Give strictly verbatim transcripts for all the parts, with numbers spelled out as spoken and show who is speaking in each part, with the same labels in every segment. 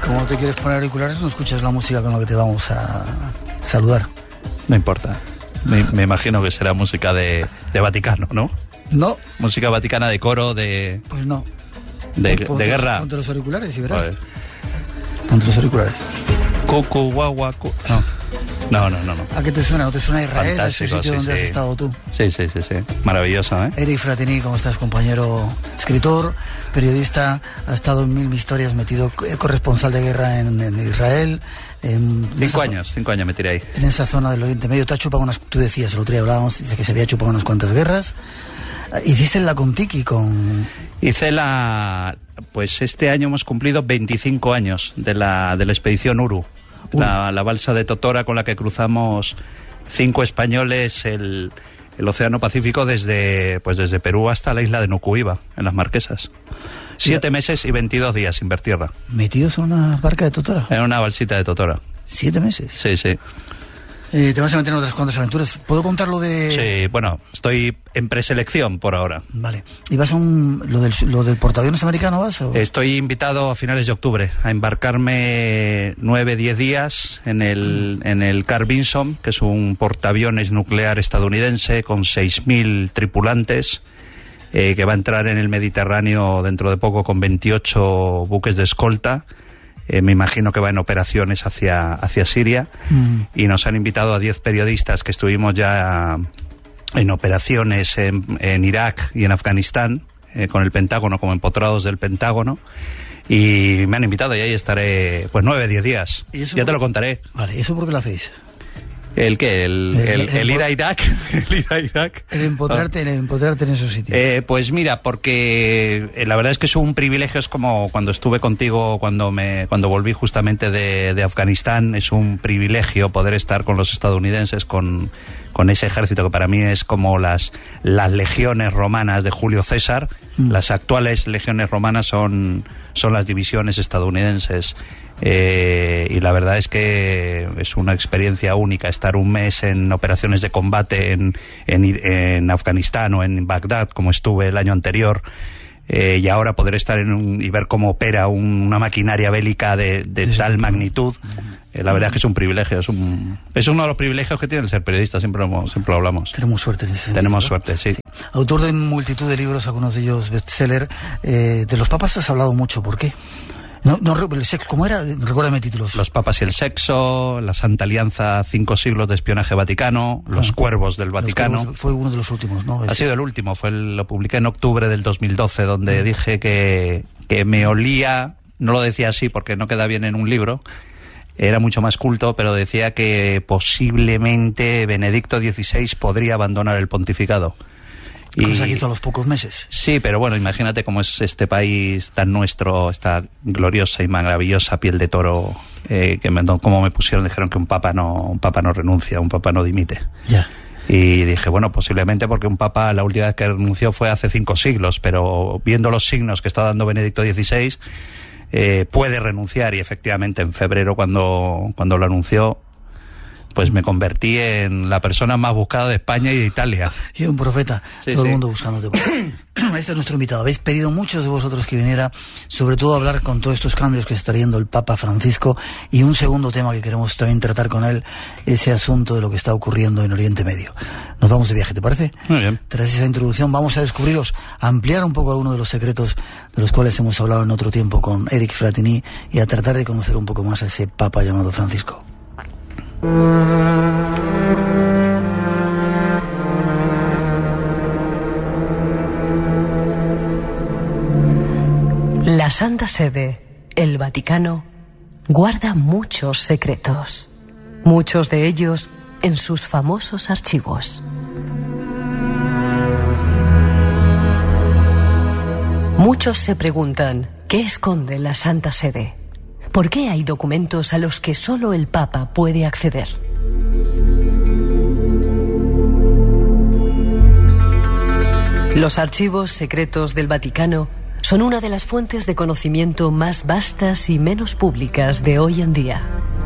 Speaker 1: Como te quieres poner auriculares, no escuchas la música con la que te vamos a saludar.
Speaker 2: No importa. Me, me imagino que será música de, de Vaticano, ¿no?
Speaker 1: No.
Speaker 2: Música vaticana de coro, de...
Speaker 1: Pues no.
Speaker 2: De,
Speaker 1: Ponte,
Speaker 2: de guerra.
Speaker 1: Ponte los auriculares y verás.
Speaker 2: Joder.
Speaker 1: Ponte los auriculares.
Speaker 2: Cucu, guagua, cu... No. No, no, no, no.
Speaker 1: ¿A qué te suena? ¿No te suena Israel?
Speaker 2: Fantástico,
Speaker 1: ¿Es el sitio
Speaker 2: sí,
Speaker 1: donde
Speaker 2: sí.
Speaker 1: has estado tú?
Speaker 2: Sí, sí, sí, sí. Maravilloso, ¿eh?
Speaker 1: Eric Fratini, ¿cómo estás, compañero? Escritor, periodista, ha estado en mil historias, metido, corresponsal de guerra en, en Israel. En
Speaker 2: cinco años, cinco años me tiré ahí.
Speaker 1: En esa zona del Oriente Medio. Te ha chupado unas, tú decías, el otro día hablábamos, dice que se había chupado unas cuantas guerras. Hiciste la con Tiki, con...
Speaker 2: Hice la... Pues este año hemos cumplido veinticinco años de la, de la expedición Uru. La, la balsa de Totora con la que cruzamos cinco españoles el, el Océano Pacífico desde, pues desde Perú hasta la isla de Nukuiva, en las Marquesas. Siete meses y veintidós días sin ver tierra.
Speaker 1: ¿Metidos en una barca de Totora?
Speaker 2: En una balsita de Totora.
Speaker 1: ¿Siete meses?
Speaker 2: Sí, sí.
Speaker 1: Eh, te vas a meter en otras cuantas aventuras. ¿Puedo contar lo de...?
Speaker 2: Sí, bueno, estoy en preselección por ahora.
Speaker 1: Vale. ¿Y vas a un... lo del, lo del portaaviones americano vas? O?
Speaker 2: Estoy invitado a finales de octubre a embarcarme nueve, diez días en el, en el Carl Vinson, que es un portaaviones nuclear estadounidense con seis mil tripulantes, eh, que va a entrar en el Mediterráneo dentro de poco con veintiocho buques de escolta. Eh, me imagino que va en operaciones hacia, hacia Siria, mm. y nos han invitado a diez periodistas que estuvimos ya en operaciones en, en Irak y en Afganistán, eh, con el Pentágono, como empotrados del Pentágono, y me han invitado y ahí estaré pues nueve, diez días. Ya te lo contaré.
Speaker 1: Vale, ¿y eso por qué lo hacéis?
Speaker 2: ¿El qué? ¿El, el, el, el, el ir a Irak? ¿El ir a Irak?
Speaker 1: El empotrarte, el empotrarte en esos sitios.
Speaker 2: Eh, pues mira, porque eh, la verdad es que es un privilegio, es como cuando estuve contigo, cuando me cuando volví justamente de, de Afganistán, es un privilegio poder estar con los estadounidenses, con, con ese ejército que para mí es como las, las legiones romanas de Julio César. Mm. Las actuales legiones romanas son, son las divisiones estadounidenses. Eh, y la verdad es que es una experiencia única estar un mes en operaciones de combate en, en, en Afganistán o en Bagdad, como estuve el año anterior, eh, y ahora poder estar en un, y ver cómo opera un, una maquinaria bélica de, de tal magnitud. Eh, la verdad es que es un privilegio, es, un, es uno de los privilegios que tiene el ser periodista, siempre lo, siempre lo hablamos.
Speaker 1: Tenemos suerte en ese sentido.
Speaker 2: Tenemos suerte, sí. sí.
Speaker 1: Autor de multitud de libros, algunos de ellos bestseller. Eh, de los papas has hablado mucho, ¿por qué? No, no, el sexo, ¿cómo era? Recuérdame títulos.
Speaker 2: Los papas y el sexo, la Santa Alianza, cinco siglos de espionaje vaticano, ah, Los cuervos del Vaticano.
Speaker 1: Cuervos, fue uno de los últimos, ¿no?
Speaker 2: Ha sido el último, fue el, lo publiqué en octubre del dos mil doce, donde ah. dije que, que me olía, no lo decía así porque no queda bien en un libro, era mucho más culto, pero decía que posiblemente Benedicto dieciséis podría abandonar el pontificado.
Speaker 1: Cosa que hizo a los pocos meses.
Speaker 2: Sí, pero bueno, imagínate cómo es este país tan nuestro, esta gloriosa y maravillosa piel de toro, eh, que me, como me pusieron, dijeron que un papa no, un papa no renuncia, un papa no dimite.
Speaker 1: Ya.
Speaker 2: Y dije, bueno, posiblemente porque un papa la última vez que renunció fue hace cinco siglos, pero viendo los signos que está dando Benedicto dieciséis, eh, puede renunciar, y efectivamente en febrero cuando, cuando lo anunció, pues me convertí en la persona más buscada de España y de Italia.
Speaker 1: Y un profeta, sí, todo sí. el mundo buscándote. Este es nuestro invitado. Habéis pedido muchos de vosotros que viniera, sobre todo a hablar con todos estos cambios que está trayendo el Papa Francisco, y un segundo tema que queremos también tratar con él, ese asunto de lo que está ocurriendo en Oriente Medio. Nos vamos de viaje, ¿te parece?
Speaker 2: Muy bien.
Speaker 1: Tras esa introducción vamos a descubriros, a ampliar un poco algunos de los secretos de los cuales hemos hablado en otro tiempo con Eric Fratini, y a tratar de conocer un poco más a ese Papa llamado Francisco.
Speaker 3: La Santa Sede, el Vaticano, guarda muchos secretos, muchos de ellos en sus famosos archivos. Muchos se preguntan, ¿qué esconde la Santa Sede? ¿Por qué hay documentos a los que solo el Papa puede acceder? Los archivos secretos del Vaticano son una de las fuentes de conocimiento más vastas y menos públicas de hoy en día.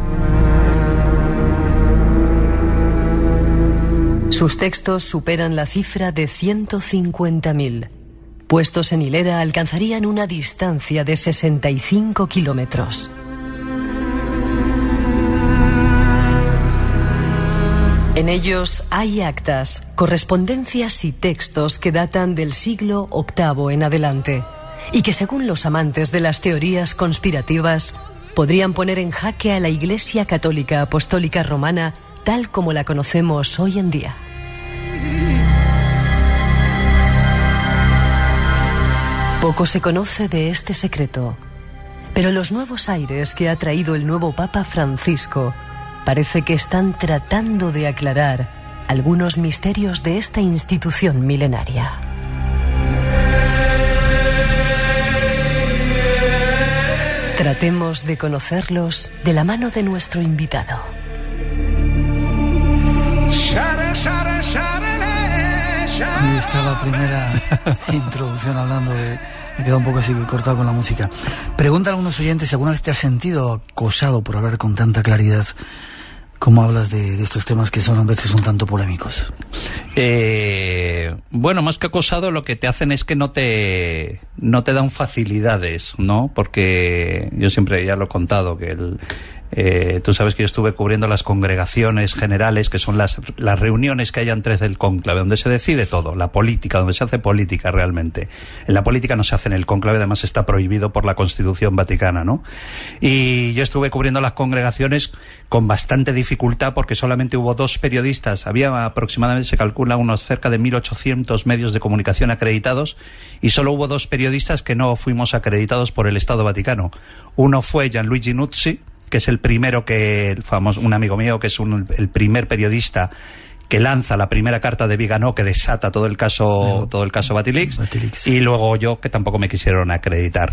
Speaker 3: Sus textos superan la cifra de ciento cincuenta mil. Puestos en hilera alcanzarían una distancia de sesenta y cinco kilómetros. En ellos hay actas, correspondencias y textos que datan del siglo octavo en adelante y que, según los amantes de las teorías conspirativas, podrían poner en jaque a la Iglesia Católica Apostólica Romana tal como la conocemos hoy en día. Poco se conoce de este secreto, pero los nuevos aires que ha traído el nuevo Papa Francisco parece que están tratando de aclarar algunos misterios de esta institución milenaria. Tratemos de conocerlos de la mano de nuestro invitado.
Speaker 1: Ahí está la primera introducción hablando de... Me queda un poco así cortado con la música. Preguntan algunos oyentes si alguna vez te has sentido acosado por hablar con tanta claridad como hablas de, de estos temas que son a veces un tanto polémicos.
Speaker 2: Eh, bueno, más que acosado, lo que te hacen es que no te no te dan facilidades, ¿no? Porque yo siempre ya lo he contado que el Eh, tú sabes que yo estuve cubriendo las congregaciones generales, que son las, las reuniones que hay antes del cónclave, donde se decide todo, la política, donde se hace política realmente. En la política no se hace en el cónclave, además está prohibido por la Constitución Vaticana, ¿no? Y yo estuve cubriendo las congregaciones con bastante dificultad porque solamente hubo dos periodistas, había aproximadamente, se calcula, unos cerca de mil ochocientos medios de comunicación acreditados y solo hubo dos periodistas que no fuimos acreditados por el Estado Vaticano. Uno fue Gianluigi Nuzzi, que es el primero que, el famoso, un amigo mío, que es un, el primer periodista que lanza la primera carta de Viganò que desata todo el caso, bueno, todo el caso Batilix, Batilix, y luego yo, que tampoco me quisieron acreditar.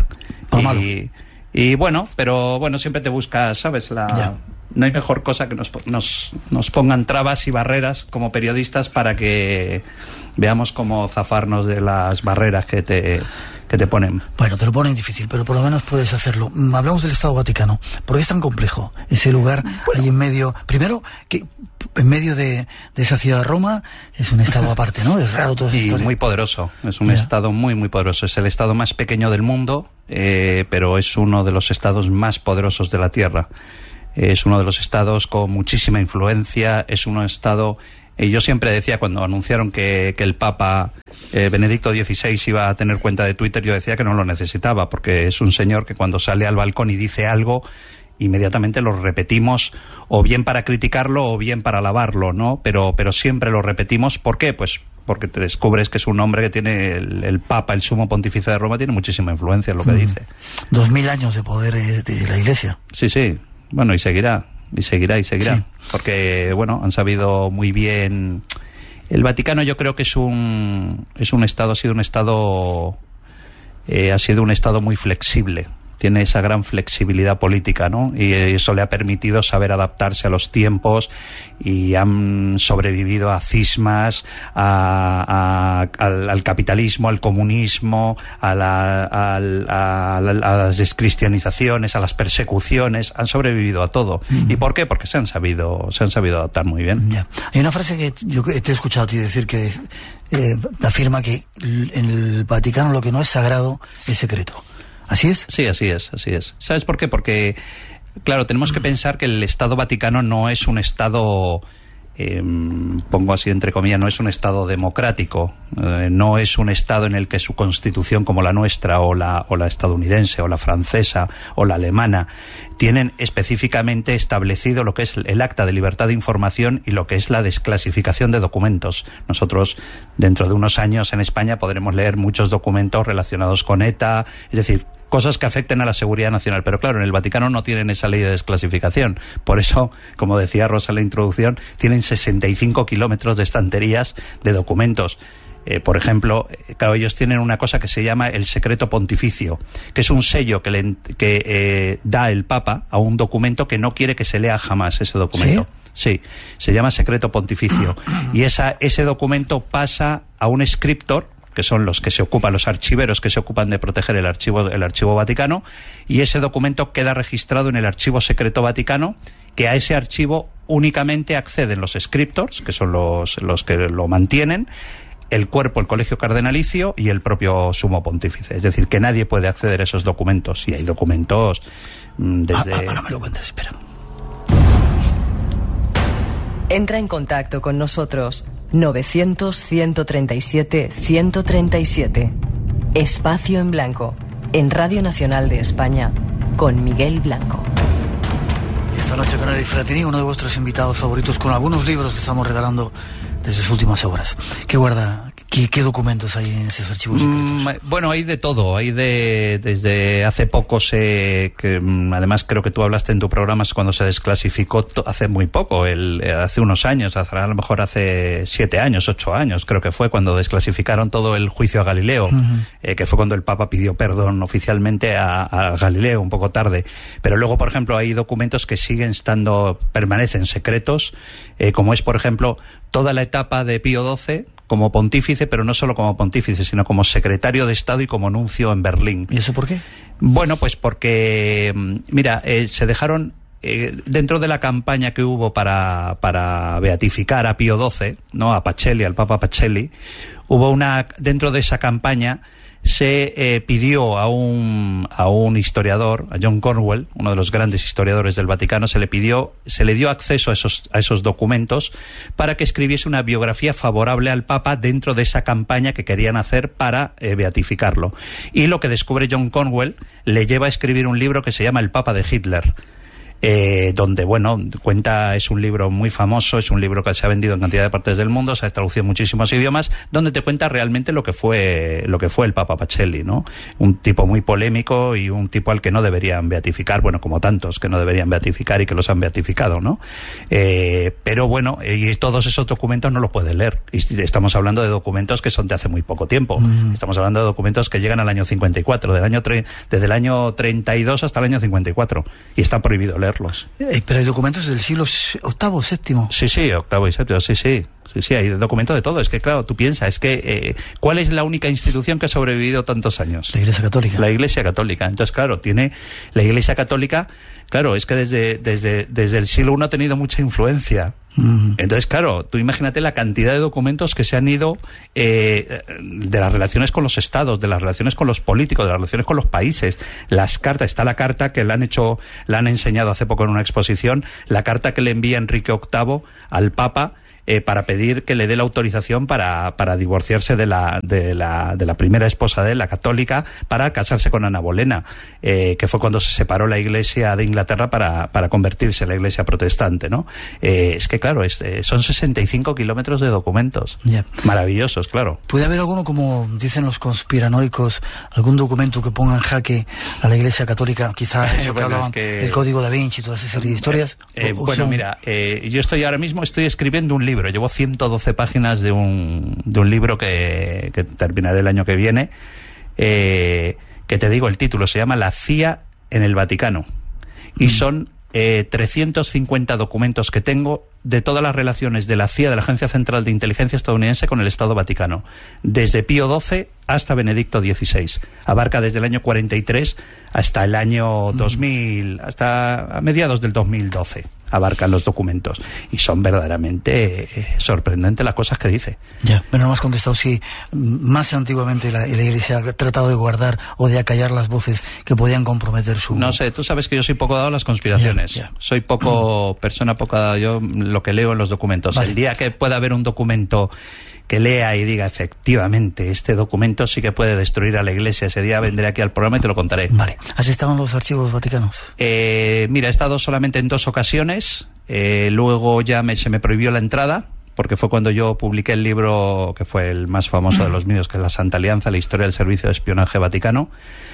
Speaker 2: Y, y bueno, pero bueno, siempre te buscas, ¿sabes? La, ya. No hay mejor cosa que nos, nos, nos pongan trabas y barreras como periodistas para que veamos cómo zafarnos de las barreras que te... que te ponen.
Speaker 1: Bueno, te lo ponen difícil, pero por lo menos puedes hacerlo. Hablamos del Estado Vaticano. ¿Por qué es tan complejo ese lugar bueno. ahí en medio? Primero, que en medio de, de esa ciudad de Roma es un estado aparte, ¿no? Es raro toda esa
Speaker 2: y
Speaker 1: historia.
Speaker 2: Muy poderoso. Es un Mira. estado muy, muy poderoso. Es el estado más pequeño del mundo, eh, pero es uno de los estados más poderosos de la Tierra. Es uno de los estados con muchísima influencia. Es un estado... Y yo siempre decía, cuando anunciaron que, que el Papa eh, Benedicto dieciséis iba a tener cuenta de Twitter, yo decía que no lo necesitaba, porque es un señor que cuando sale al balcón y dice algo, inmediatamente lo repetimos, o bien para criticarlo o bien para alabarlo, ¿no? Pero, pero siempre lo repetimos. ¿Por qué? Pues porque te descubres que es un hombre que tiene, el, el Papa, el sumo pontífice de Roma, tiene muchísima influencia en lo que mm. dice.
Speaker 1: Dos mil años de poder de, de la Iglesia.
Speaker 2: Sí, sí. Bueno, y seguirá. Y seguirá y seguirá, sí. Porque, bueno, han sabido muy bien. El Vaticano, yo creo que es un es un estado, ha sido un estado, eh, ha sido un estado muy flexible. Tiene esa gran flexibilidad política, ¿no? Y eso le ha permitido saber adaptarse a los tiempos y han sobrevivido a cismas, a, a, al, al capitalismo, al comunismo, a, la, a, a, a las descristianizaciones, a las persecuciones. Han sobrevivido a todo. Mm. ¿Y por qué? Porque se han sabido, se han sabido adaptar muy bien.
Speaker 1: Yeah. Hay una frase que yo te he escuchado a ti decir que eh, afirma que en el Vaticano lo que no es sagrado es secreto. ¿Así es?
Speaker 2: Sí, así es, así es. ¿Sabes por qué? Porque, claro, tenemos que pensar que el Estado Vaticano no es un Estado, eh, pongo así entre comillas, no es un Estado democrático, eh, no es un Estado en el que su constitución como la nuestra o la, o la estadounidense o la francesa o la alemana tienen específicamente establecido lo que es el acta de libertad de información y lo que es la desclasificación de documentos. Nosotros, dentro de unos años en España, podremos leer muchos documentos relacionados con ETA, es decir, cosas que afecten a la seguridad nacional. Pero claro, en el Vaticano no tienen esa ley de desclasificación. Por eso, como decía Rosa en la introducción, tienen sesenta y cinco kilómetros de estanterías de documentos. Eh, por ejemplo, claro, ellos tienen una cosa que se llama el secreto pontificio, que es un sello que, le, que eh, da el Papa a un documento que no quiere que se lea jamás ese documento. ¿Sí? Sí, se llama secreto pontificio. Y esa, ese documento pasa a un scriptor, que son los que se ocupan, los archiveros que se ocupan de proteger el archivo, el archivo Vaticano, y ese documento queda registrado en el archivo secreto Vaticano, que a ese archivo únicamente acceden los scriptors, que son los, los que lo mantienen, el cuerpo, el colegio cardenalicio y el propio sumo pontífice. Es decir, que nadie puede acceder a esos documentos. Y hay documentos mmm, desde...
Speaker 1: Ah, ah, no me lo cuentes, espera.
Speaker 3: Entra en contacto con nosotros. novecientos, ciento treinta y siete, ciento treinta y siete. Espacio en Blanco. En Radio Nacional de España. Con Miguel Blanco.
Speaker 1: Y esta noche con Eric Fratini, uno de vuestros invitados favoritos, con algunos libros que estamos regalando de sus últimas obras. ¿Qué guarda? ¿Qué, qué documentos hay en esos archivos secretos?
Speaker 2: Mm, bueno, hay de todo. Hay de desde hace poco se que además creo que tú hablaste en tu programa cuando se desclasificó to, hace muy poco, el hace unos años, a lo mejor hace siete años, ocho años, creo que fue cuando desclasificaron todo el juicio a Galileo, uh-huh. eh, que fue cuando el Papa pidió perdón oficialmente a, a Galileo, un poco tarde. Pero luego, por ejemplo, hay documentos que siguen estando, permanecen secretos, eh, como es, por ejemplo, toda la etapa de Pío doce como pontífice, pero no solo como pontífice, sino como secretario de Estado y como nuncio en Berlín.
Speaker 1: ¿Y eso por qué?
Speaker 2: Bueno, pues porque, mira, eh, se dejaron, eh, dentro de la campaña que hubo para, para beatificar a Pío doce, ¿no? A Pacelli, al Papa Pacelli, hubo una, dentro de esa campaña, se eh, pidió a un a un historiador, a John Cornwell, uno de los grandes historiadores del Vaticano, se le pidió, se le dio acceso a esos a esos documentos para que escribiese una biografía favorable al Papa dentro de esa campaña que querían hacer para eh, beatificarlo. Y lo que descubre John Cornwell le lleva a escribir un libro que se llama El Papa de Hitler. Eh, donde, bueno, cuenta, es un libro muy famoso, es un libro que se ha vendido en cantidad de partes del mundo, se ha traducido en muchísimos idiomas, donde te cuenta realmente lo que fue lo que fue el Papa Pacelli, ¿no? Un tipo muy polémico y un tipo al que no deberían beatificar, bueno, como tantos que no deberían beatificar y que los han beatificado, ¿no? Eh, pero bueno, y todos esos documentos no los puedes leer. Y estamos hablando de documentos que son de hace muy poco tiempo. Mm. Estamos hablando de documentos que llegan al año cincuenta y cuatro, del año tre- desde el año treinta y dos hasta el año cincuenta y cuatro, y está prohibido leer.
Speaker 1: Eh, pero hay documentos del siglo octavo, séptimo.
Speaker 2: Sí, sí, octavo y séptimo, sí, sí. Sí, sí, hay documentos de todo. Es que, claro, tú piensas, es que, eh, ¿cuál es la única institución que ha sobrevivido tantos años?
Speaker 1: La Iglesia Católica.
Speaker 2: La Iglesia Católica. Entonces, claro, tiene, la Iglesia Católica, claro, es que desde, desde, desde el siglo primero ha tenido mucha influencia. Uh-huh. Entonces, claro, tú imagínate la cantidad de documentos que se han ido, eh, de las relaciones con los estados, de las relaciones con los políticos, de las relaciones con los países. Las cartas, está la carta que le han hecho, la han enseñado hace poco en una exposición, la carta que le envía Enrique octavo al Papa, Eh, para pedir que le dé la autorización para, para divorciarse de la, de, la, de la primera esposa de él, la católica, para casarse con Ana Bolena, eh, que fue cuando se separó la Iglesia de Inglaterra para, para convertirse en la Iglesia protestante, ¿no? Eh, es que, claro, es, eh, son sesenta y cinco kilómetros de documentos. Yeah. Maravillosos, claro.
Speaker 1: ¿Puede haber alguno, como dicen los conspiranoicos, algún documento que ponga en jaque a la Iglesia Católica? Quizá eso que bueno, hablaban, es que... el Código da Vinci y toda esa serie de historias.
Speaker 2: Eh, eh, o, o bueno, son... mira, eh, yo estoy ahora mismo, estoy escribiendo un libro. Llevo ciento doce páginas de un, de un libro que, que terminaré el año que viene, eh, que te digo, el título se llama La C I A en el Vaticano. Y mm. son eh, trescientos cincuenta documentos que tengo de todas las relaciones de la C I A, de la Agencia Central de Inteligencia Estadounidense, con el Estado Vaticano. Desde Pío doce hasta Benedicto dieciséis. Abarca desde el año cuarenta y tres hasta el año dos mil, hasta a mediados del dos mil doce. Abarcan los documentos y son verdaderamente eh, sorprendentes las cosas que dice.
Speaker 1: Ya, pero no me has contestado si más antiguamente la, la Iglesia ha tratado de guardar o de acallar las voces que podían comprometer su...
Speaker 2: No sé, tú sabes que yo soy poco dado a las conspiraciones. Ya, ya. Soy poco mm. persona poco dada yo lo que leo en los documentos. Vale. El día que pueda haber un documento que lea y diga, efectivamente, este documento sí que puede destruir a la Iglesia, ese día vendré aquí al programa y te lo contaré.
Speaker 1: Vale. ¿Has estado en los archivos vaticanos?
Speaker 2: Eh, mira, he estado solamente en dos ocasiones, eh, luego ya me, se me prohibió la entrada, porque fue cuando yo publiqué el libro que fue el más famoso de los míos, que es La Santa Alianza, la historia del servicio de espionaje vaticano,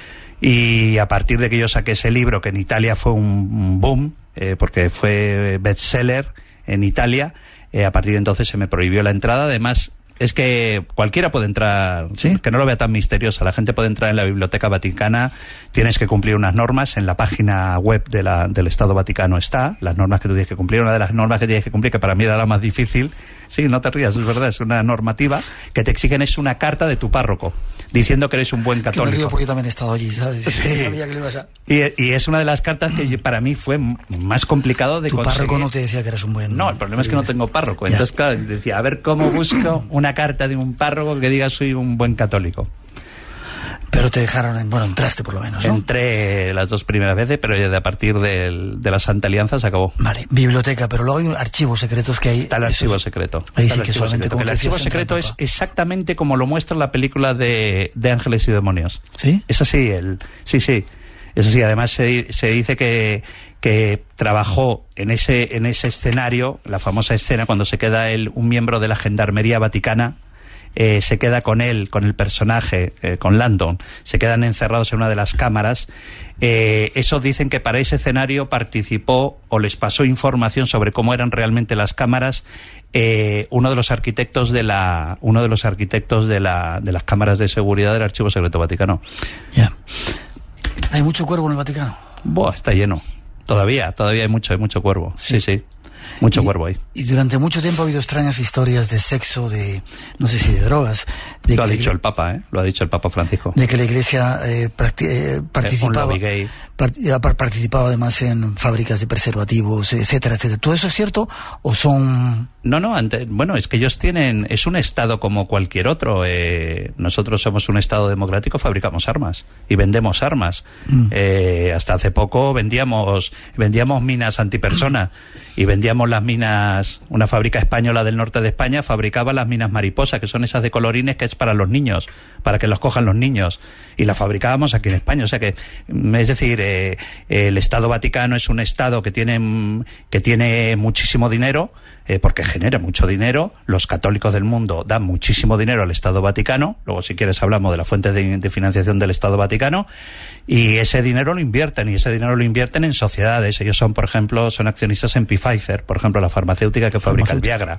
Speaker 2: y a partir de que yo saqué ese libro, que en Italia fue un boom, eh, porque fue bestseller en Italia, eh, a partir de entonces se me prohibió la entrada. Además, es que cualquiera puede entrar, ¿sí? Que no lo vea tan misteriosa. La gente puede entrar en la Biblioteca Vaticana, tienes que cumplir unas normas, en la página web de la, del Estado Vaticano está, las normas que tú tienes que cumplir. Una de las normas que tienes que cumplir, que para mí era la más difícil, sí, no te rías, es verdad, es una normativa que te exigen, es una carta de tu párroco, diciendo que eres un buen católico. Es que me río
Speaker 1: porque también he estado allí, ¿sabes?
Speaker 2: Sí.
Speaker 1: Sabía que lo ibas a...
Speaker 2: y, y es una de las cartas que para mí fue más complicado de
Speaker 1: tu
Speaker 2: conseguir.
Speaker 1: ¿Tu párroco no te decía que eres un buen...?
Speaker 2: No, el problema es que no tengo párroco. Entonces, ya. Claro, decía, a ver cómo busco una carta de un párroco que diga soy un buen católico.
Speaker 1: Pero te dejaron, bueno, entraste por lo menos, ¿no?
Speaker 2: Entré las dos primeras veces, pero ya de a partir del, de la Santa Alianza se acabó.
Speaker 1: Vale, biblioteca, pero luego hay archivos secretos que hay.
Speaker 2: Está el archivo secreto.
Speaker 1: Ahí
Speaker 2: Está
Speaker 1: sí
Speaker 2: el
Speaker 1: que
Speaker 2: archivo
Speaker 1: solamente
Speaker 2: secreto. El archivo secreto es exactamente como lo muestra la película de, de Ángeles y Demonios.
Speaker 1: ¿Sí?
Speaker 2: Es así, el, sí, sí. Es así, además se, se dice que, que trabajó en ese, en ese escenario, la famosa escena cuando se queda él, un miembro de la Gendarmería Vaticana, eh, se queda con él, con el personaje, eh, con Landon, se quedan encerrados en una de las cámaras. Eh, eso dicen que para ese escenario participó o les pasó información sobre cómo eran realmente las cámaras eh, uno de los arquitectos de la uno de los arquitectos de la de las cámaras de seguridad del Archivo Secreto Vaticano.
Speaker 1: Ya. Yeah. ¿Hay mucho cuervo en el Vaticano?
Speaker 2: Buah, está lleno. Todavía, todavía hay mucho, hay mucho cuervo. Sí, sí. sí. Mucho
Speaker 1: y,
Speaker 2: cuervo ahí.
Speaker 1: Y durante mucho tiempo ha habido extrañas historias de sexo, de, no sé si de drogas. De
Speaker 2: Lo ha
Speaker 1: que,
Speaker 2: dicho el Papa, ¿eh? Lo ha dicho el Papa Francisco.
Speaker 1: De que la Iglesia eh, practi- eh, participaba,
Speaker 2: un lobby gay.
Speaker 1: Part- participaba además en fábricas de preservativos, etcétera, etcétera. ¿Todo eso es cierto o son...?
Speaker 2: No, no, ante, bueno, es que ellos tienen... Es un Estado como cualquier otro. Eh, nosotros somos un Estado democrático, fabricamos armas y vendemos armas. Mm. Eh, hasta hace poco vendíamos vendíamos minas antipersona y vendíamos las minas... Una fábrica española del norte de España fabricaba las minas mariposa, que son esas de colorines que es para los niños, para que los cojan los niños. Y las fabricábamos aquí en España. O sea que, es decir, eh, el Estado Vaticano es un Estado que tiene, que tiene muchísimo dinero, eh, porque genera mucho dinero. Los católicos del mundo dan muchísimo dinero al Estado Vaticano. Luego, si quieres, hablamos de la fuente de, de financiación del Estado Vaticano. Y ese dinero lo invierten, y ese dinero lo invierten en sociedades. Ellos son, por ejemplo, son accionistas en Pfizer, por ejemplo, la farmacéutica que fabrica el Viagra.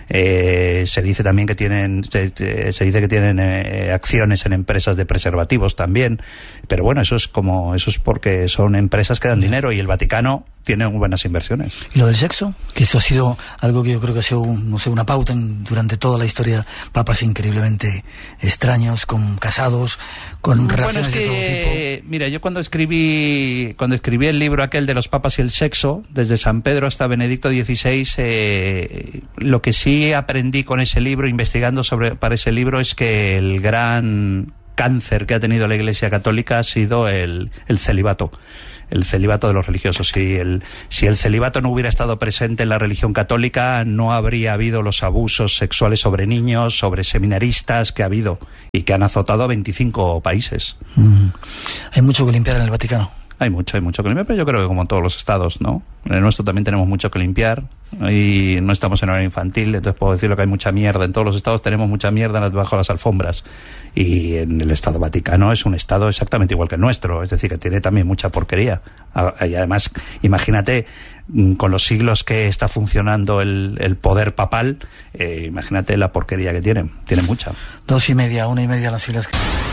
Speaker 2: Eh, se dice también que tienen, se, se dice que tienen eh, acciones en empresas de preservativos también. Pero bueno, eso es como, eso es porque son empresas que dan dinero, y el Vaticano tiene buenas inversiones.
Speaker 1: ¿Y lo del sexo? Que eso ha sido algo que yo creo que ha sido, un, no sé, una pauta en, durante toda la historia. Papas increíblemente extraños, con casados, con relaciones
Speaker 2: bueno, es que,
Speaker 1: de todo tipo.
Speaker 2: Mira, yo cuando escribí cuando escribí el libro aquel de los papas y el sexo, desde San Pedro hasta Benedicto dieciséis, eh, lo que sí aprendí con ese libro, investigando sobre para ese libro, es que el gran cáncer que ha tenido la Iglesia Católica ha sido el, el celibato. El celibato de los religiosos. Si el, si el celibato no hubiera estado presente en la religión católica, no habría habido los abusos sexuales sobre niños, sobre seminaristas que ha habido y que han azotado a veinticinco países.
Speaker 1: Mm. Hay mucho que limpiar en el Vaticano.
Speaker 2: Hay mucho, hay mucho que limpiar, pero yo creo que como en todos los estados, ¿no? En el nuestro también tenemos mucho que limpiar, y no estamos en horario infantil, entonces puedo decirlo que hay mucha mierda. En todos los estados tenemos mucha mierda debajo de las alfombras, y en el Estado Vaticano es un estado exactamente igual que el nuestro, es decir, que tiene también mucha porquería. Y además, imagínate, con los siglos que está funcionando el, el poder papal, eh, imagínate la porquería que tienen, tienen mucha.
Speaker 1: Dos y media, una y media las islas.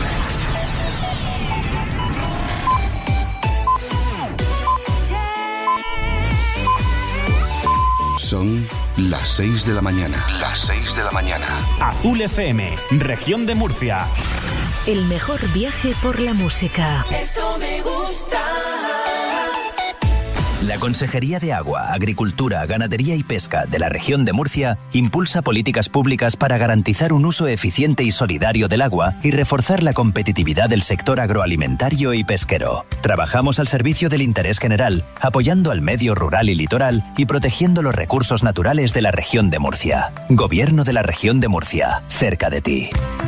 Speaker 4: Son las seis de la mañana. Las seis de la mañana.
Speaker 5: Azul F M, región de Murcia.
Speaker 6: El mejor viaje por la música.
Speaker 7: Esto me gusta.
Speaker 8: La Consejería de Agua, Agricultura, Ganadería y Pesca de la región de Murcia impulsa políticas públicas para garantizar un uso eficiente y solidario del agua y reforzar la competitividad del sector agroalimentario y pesquero. Trabajamos al servicio del interés general, apoyando al medio rural y litoral y protegiendo los recursos naturales de la región de Murcia. Gobierno de la región de Murcia, cerca de ti.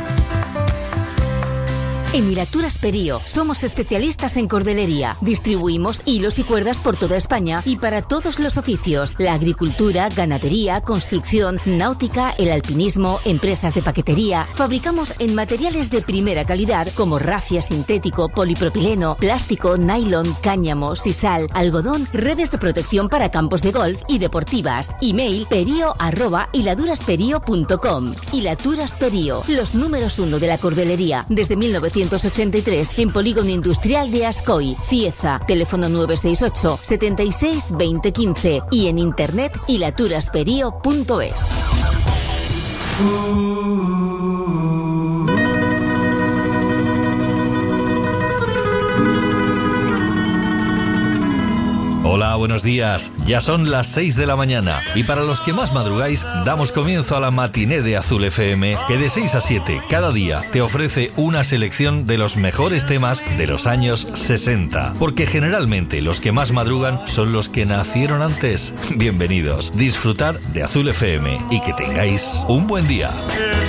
Speaker 9: En Hilaturas Perío somos especialistas en cordelería. Distribuimos hilos y cuerdas por toda España y para todos los oficios: la agricultura, ganadería, construcción, náutica, el alpinismo, empresas de paquetería. Fabricamos en materiales de primera calidad como rafia sintético, polipropileno, plástico, nylon, cáñamo, sisal, algodón, redes de protección para campos de golf y deportivas. Email perio arroba hiladurasperio punto com. Hilaturas Perío, los números uno de la cordelería desde mil novecientos ochenta y tres en Polígono Industrial de Ascoy, Cieza. Teléfono nueve seis ocho, setenta y seis, veinte quince y en internet hilaturasperio punto es.
Speaker 7: Hola, buenos días. Ya son las seis de la mañana y para los que más madrugáis, damos comienzo a la matiné de Azul F M, que de seis a siete cada día te ofrece una selección de los mejores temas de los años sesenta. Porque generalmente los que más madrugan son los que nacieron antes. Bienvenidos. Disfrutad de Azul F M y que tengáis un buen día.